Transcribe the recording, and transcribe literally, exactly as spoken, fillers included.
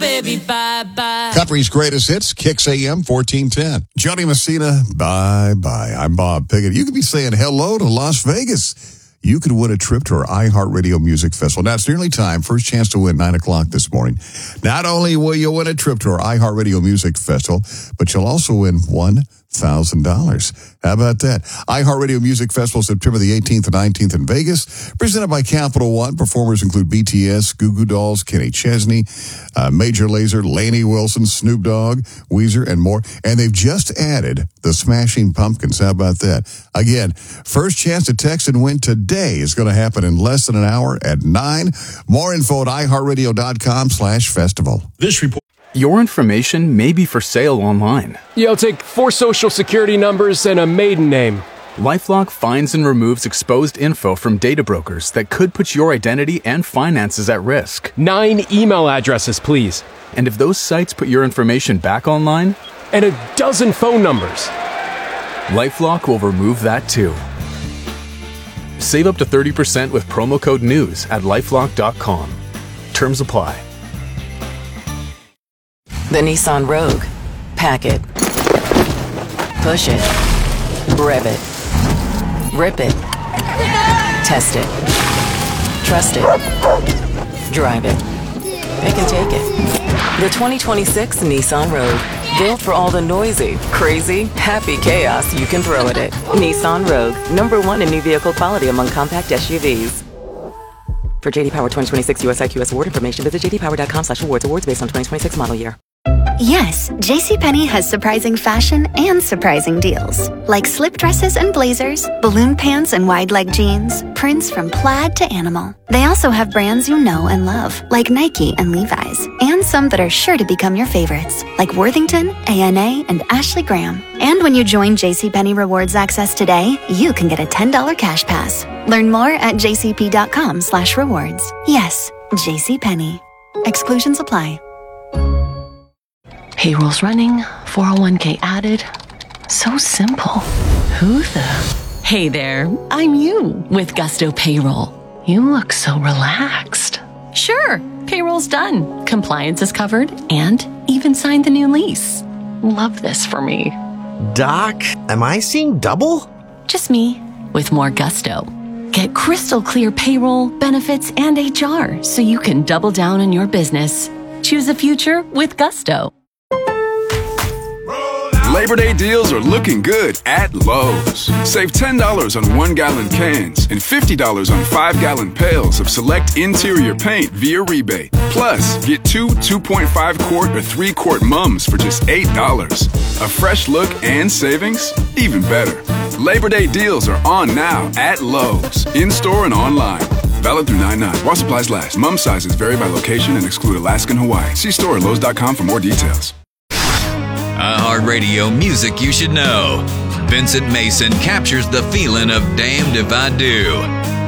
baby, bye-bye. Country's greatest hits, Kicks A M fourteen ten. Johnny Messina, bye-bye. I'm Bob Pickett. You could be saying hello to Las Vegas. You could win a trip to our iHeartRadio Music Festival. Now, it's nearly time. First chance to win, nine o'clock this morning. Not only will you win a trip to our iHeartRadio Music Festival, but you'll also win one thousand dollars. How about that? iHeartRadio Music Festival, September the eighteenth and nineteenth in Vegas, presented by Capital One. Performers include B T S, Goo Goo Dolls, Kenny Chesney, uh, Major Lazer, Lainey Wilson, Snoop Dogg, Weezer, and more. And they've just added the Smashing Pumpkins. How about that? Again, first chance to text and win today is going to happen in less than an hour at nine. More info at iHeartRadio.com slash festival. This report. Your information may be for sale online. Yeah, I'll take four social security numbers and a maiden name. LifeLock finds and removes exposed info from data brokers that could put your identity and finances at risk. Nine email addresses, please. And if those sites put your information back online? And a dozen phone numbers. LifeLock will remove that too. Save up to thirty percent with promo code NEWS at lifelock dot com. Terms apply. The Nissan Rogue. Pack it. Push it. Rev it. Rip it. Test it. Trust it. Drive it. Pick and take it. The twenty twenty-six Nissan Rogue. Built for all the noisy, crazy, happy chaos you can throw at it. Nissan Rogue. Number one in new vehicle quality among compact S U Vs. For J D Power twenty twenty-six U S I Q S award information, visit j d power dot com slash awards. Awards based on twenty twenty-six model year. Yes, JCPenney has surprising fashion and surprising deals. Like slip dresses and blazers, balloon pants and wide leg jeans, prints from plaid to animal. They also have brands you know and love, like Nike and Levi's, and some that are sure to become your favorites, like Worthington, A N A, and Ashley Graham. And when you join JCPenney Rewards Access today, you can get a ten dollars cash pass. Learn more at jcp.com slash rewards. Yes, JCPenney. Exclusions apply. Payroll's running, four oh one k added. So simple. Who the? Hey there, I'm you with Gusto Payroll. You look so relaxed. Sure, payroll's done. Compliance is covered and even signed the new lease. Love this for me. Doc, am I seeing double? Just me with more Gusto. Get crystal clear payroll, benefits, and H R so you can double down on your business. Choose a future with Gusto. Labor Day deals are looking good at Lowe's. Save ten dollars on one-gallon cans and fifty dollars on five-gallon pails of select interior paint via rebate. Plus, get two two point five quart or three quart mums for just eight dollars. A fresh look and savings? Even better. Labor Day deals are on now at Lowe's, in-store and online. Valid through nine nine. While supplies last. Mum sizes vary by location and exclude Alaska and Hawaii. See store at lowes dot com for more details. iHeartRadio music you should know. Vincent Mason captures the feeling of Damned If I Do.